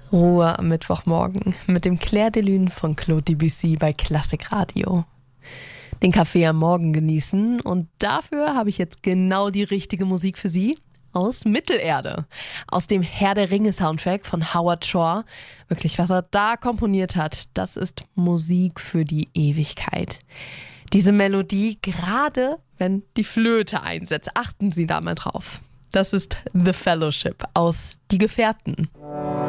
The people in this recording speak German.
Ruhe am Mittwochmorgen mit dem Clair de Lune von Claude Debussy bei Klassikradio. Den Kaffee am Morgen genießen und dafür habe ich jetzt genau die richtige Musik für Sie aus Mittelerde. Aus dem Herr der Ringe Soundtrack von Howard Shore. Wirklich, was er da komponiert hat, das ist Musik für die Ewigkeit. Diese Melodie, gerade wenn die Flöte einsetzt, achten Sie da mal drauf. Das ist The Fellowship aus Die Gefährten.